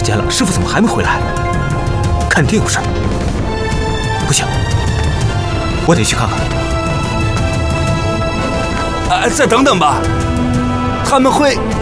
时间了，师傅怎么还没回来？肯定有事儿。不行，我得去看看。 再等等吧，他们会